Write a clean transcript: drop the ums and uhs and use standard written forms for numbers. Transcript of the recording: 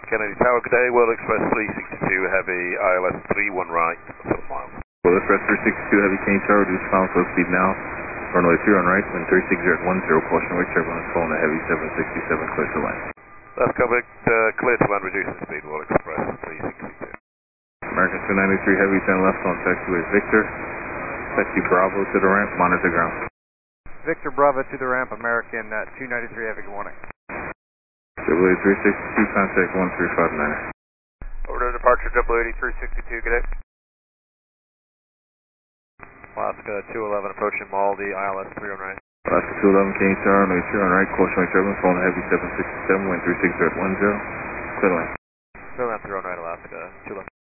Kennedy Tower, good day. World Express 362 Heavy, ILS 31 right, 7 miles. World Express 362 Heavy, Kennedy Tower, reduce final slow speed now. Runway 3 on right, wind 360 at 10, caution wake turbulence, phone the Heavy 767, clear to land. That's covered, clear to land, reducing speed, World Express 362. American 293 Heavy, 10 left on taxiway Victor. Taxi Bravo to the ramp, monitor ground. Victor Bravo to the ramp, American 293 Heavy, good morning. AAA 362, contact 1359. Over to departure, AAA 362, good day. Alaska 211 approaching Maldi, ILS 3 on right. Alaska 211, Kennedy Tower, runway 3 on right, caution wake turbulence, phone the Heavy 767, wind 360 at 10, clear to land. Clear land 3 on right, Alaska 211.